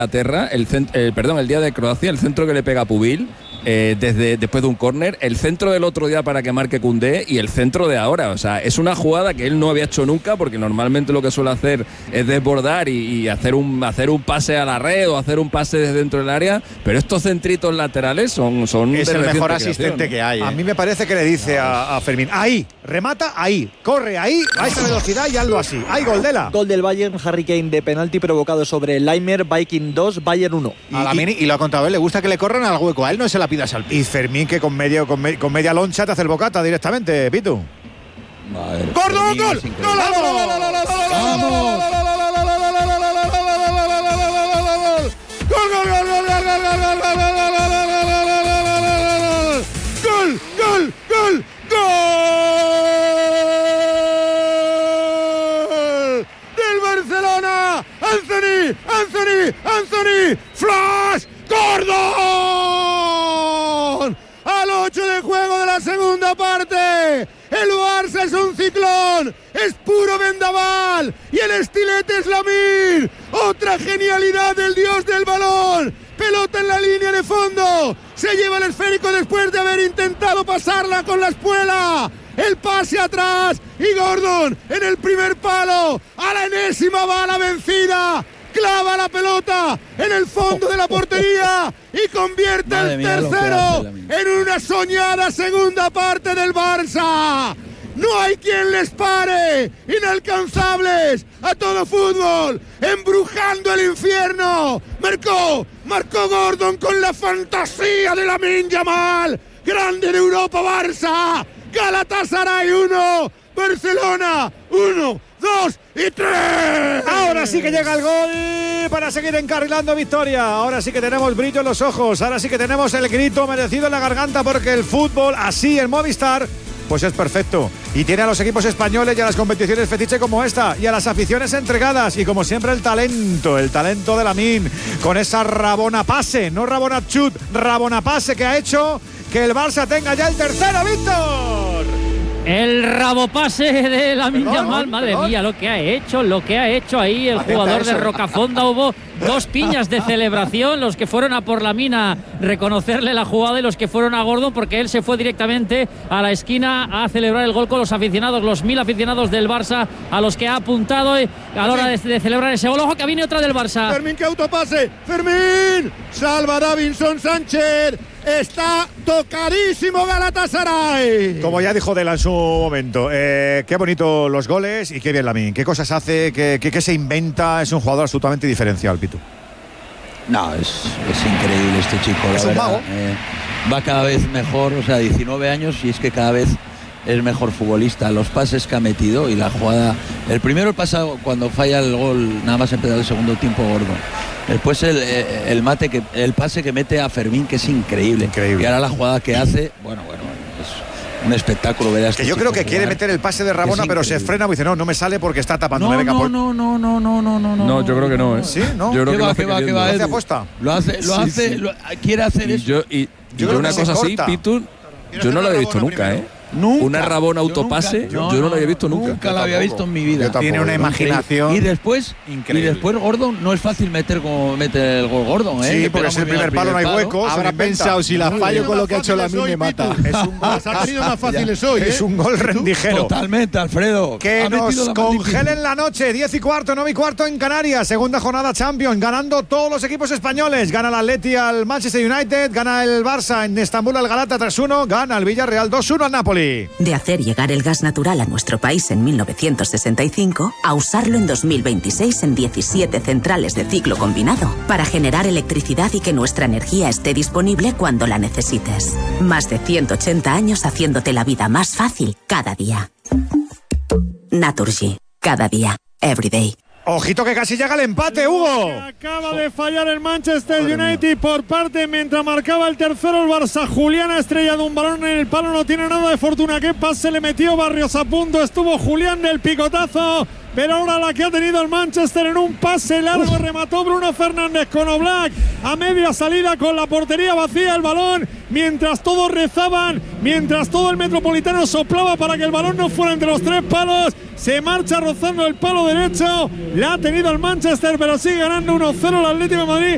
Inglaterra, el día de Croacia, el centro que le pega a Pubil, después de un córner, el centro del otro día para que marque Koundé y el centro de ahora. O sea, es una jugada que él no había hecho nunca, porque normalmente lo que suele hacer es desbordar y hacer un pase a la red o hacer un pase desde dentro del área, pero estos centritos laterales son es el mejor asistente que hay. A mí me parece que le dice a Fermín, ahí, remata ahí, corre ahí, a esa velocidad y hazlo así. ¡Ay, gol de la! Gol del Bayern, Harry Kane de penalti provocado sobre Leimer, Viking 2, Bayern 1. Y lo ha contado él, le gusta que le corran al hueco, a él no se la pidas al piso. Y Fermín, que con media loncha te hace el bocata directamente, Pitu. ¡Gordon, gol! ¡Gol! ¡Del Barcelona! ¡Anthony! ¡Flash! ¡Gordon! Al 8 de juego de la segunda parte. El Barça es un ciclón. Es puro vendaval. Y el estilete es Lamine. Otra genialidad del dios del balón. Pelota en la línea de fondo. Se lleva el esférico después de haber intentado pasarla con la espuela. El pase atrás. Y Gordon en el primer palo. A la enésima bala vencida. Clava la pelota en el fondo de la portería y convierte el tercero en una soñada segunda parte del Barça. No hay quien les pare. Inalcanzables a todo fútbol, embrujando el infierno. Marcó Gordon con la fantasía de Lamine Yamal. Grande en Europa, Barça. Galatasaray 1, Barcelona 1, 2 y 3. Ahora sí que llega el gol para seguir encarrilando victoria. Ahora sí que tenemos brillo en los ojos. Ahora sí que tenemos el grito merecido en la garganta, porque el fútbol así en Movistar pues es perfecto. Y tiene a los equipos españoles y a las competiciones fetiche como esta, y a las aficiones entregadas, y como siempre el talento de Lamine, con esa rabona pase, no rabona chut, rabona pase, que ha hecho que el Barça tenga ya el tercero, Víctor. El rabopase de Lamine Yamal, madre mía, lo que ha hecho ahí el jugador de Rocafonda. Hubo dos piñas de celebración, los que fueron a por Lamine a reconocerle la jugada y los que fueron a Gordon, porque él se fue directamente a la esquina a celebrar el gol con los aficionados, los 1000 aficionados del Barça, a los que ha apuntado a la hora de celebrar ese gol. Ojo, que viene otra del Barça. Fermín, que autopase, Fermín, salva Davinson Sánchez. Está tocadísimo Galatasaray. Como ya dijo Dela en su momento, qué bonito los goles y qué bien Lamine. Qué cosas hace, qué se inventa. Es un jugador absolutamente diferencial, Pitu. No, es increíble este chico. Es un mago. Va cada vez mejor, o sea, 19 años y es que cada vez es mejor futbolista. Los pases que ha metido y la jugada. El primero pasado cuando falla el gol, nada más empezar el segundo tiempo, Gordon. Después el pase que mete a Fermín, que es increíble. Y ahora la jugada que hace, bueno, es un espectáculo ver a este que yo creo que jugar. quiere meter el pase de Rabona, pero se frena y dice, no me sale porque está tapando. No, No, yo creo que no, ¿eh? ¿Sí? ¿No? Yo creo que lo hace aposta. Quiere hacer eso. Yo una cosa así, Pitu, yo no lo había visto nunca, ¿eh? Nunca. Una Rabona autopase, yo no lo había visto nunca. Nunca la había visto en mi vida. Tiene una imaginación. Y después Gordon, no es fácil meter el gol Gordon, ¿eh? Sí, porque es el primer palo, no hay huecos. Habrá pensado, si la fallo con lo que ha hecho Lamine me mata. Es un gol. Ha tenido más fáciles hoy, es un gol rendijero. Totalmente, Alfredo. Que nos congelen la noche, 10:15, 9:15 en Canarias. Segunda jornada Champions, ganando todos los equipos españoles. Gana el Atleti al Manchester United, gana el Barça en Estambul al Galata 3-1, gana el Villarreal 2-1 al Napoli. De hacer llegar el gas natural a nuestro país en 1965 a usarlo en 2026 en 17 centrales de ciclo combinado para generar electricidad y que nuestra energía esté disponible cuando la necesites. Más de 180 años haciéndote la vida más fácil cada día. Naturgy. Cada día. Every day. Ojito que casi llega el empate, Hugo. Acaba de fallar el Manchester United por parte, mientras marcaba el tercero el Barça. Julián ha estrellado un balón en el palo, no tiene nada de fortuna. ¿Qué pase le metió Barrios a punto? Estuvo Julián del picotazo, pero ahora la que ha tenido el Manchester en un pase largo, remató Bruno Fernández con Oblak a media salida con la portería vacía el balón, mientras todos rezaban, mientras todo el Metropolitano soplaba para que el balón no fuera entre los tres palos. Se marcha rozando el palo derecho, la ha tenido el Manchester, pero sigue ganando 1-0 el Atlético de Madrid.